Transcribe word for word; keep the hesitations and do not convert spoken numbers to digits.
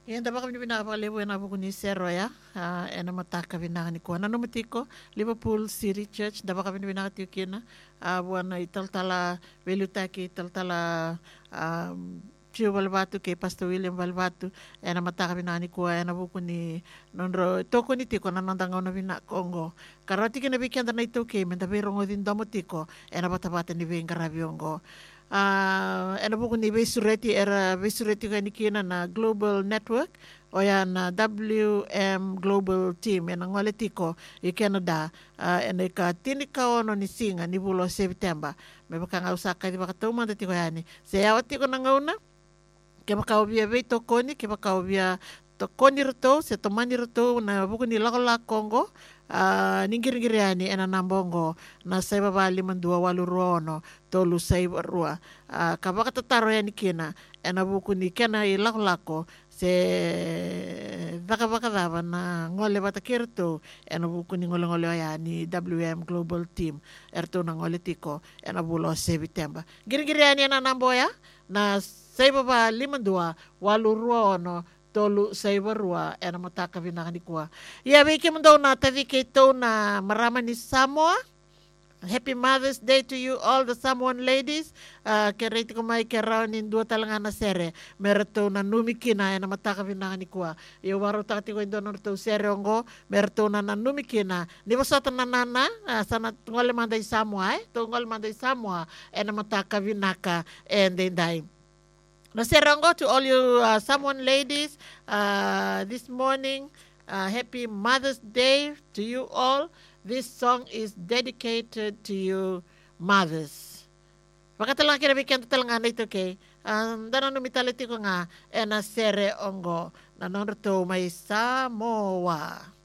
Yan dapat kami pinakapakalibo yan ako ni Sero ya. Uh, ena mataka pinaka ni kuha. Nano matiko, Liverpool City Church, dapat kami pinakatiyo kina. Uh, buwan na italtala, velutaki, italtala, um, Tio Balbatu kay Pastor William Balbatu ena mataka pinaka ni kuha ena buku ni nonro toko ni tiko na nandangaw na pina Kongo. Karati kina bikyan na ito kay menta birongo din damo tiko ena batabata ni Venga Rabiongo. Uh, ena buku ni Besureti era Besureti ka ni kina na Global Network o yan na W M Global Team ena ngole tiko i Canada uh, ena ka tinika ono ni singa ni bulo September me baka nga usaka di baka tuma tiko yani se yawa tiko na ngauna ke baka obia be tokoni ke baka obia tokoni roto se tomani roto na buku ni lako la Kongo uh, ningiringiri yani ena nambongo na saiba bali mandua walu ruono tolu saiba rua uh, kabaka tataro yani kina ena buku ni kena i lako lako se baka baka dava na ngole bata kirto ena buku ni ngole ngole yani W M Global Team erto na ngole tiko ena bulo September giringiri yani ena namboya na saiba ba limandua walu ruono tolu saiba rua ena mataka vinaka ni kuwa. Ya beke mundo na tavi keto na marama ni Samoa. Happy Mother's Day to you all the Samoan ladies. Uh, kereti ko mai kerao ni dua talanga na sere. Merto na numikina ena mataka vinaka ni kuwa. Yo waro takati ko indo norto sere ongo. Merto na na numikina. Ni basata na nana uh, sana tungole mandai Samoa eh. Tungole mandai Samoa ena mataka vinaka and then dai. Naserango to all you uh, Samoan ladies uh, this morning. Uh, happy Mother's Day to you all. This song is dedicated to you mothers. Pakatalang kinabikan talangan ito kay um, danon numitaliti ko nga ena sere ongo nanon to may Samoa.